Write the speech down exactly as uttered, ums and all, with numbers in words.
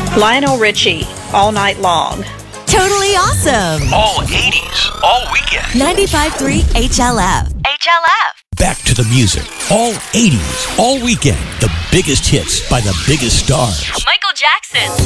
Lionel Richie, All Night Long. Totally awesome. All eighties, all weekend. ninety-five point three H L F. H L F. Back to the music. All eighties, all weekend. The biggest hits by the biggest stars. Michael Jackson.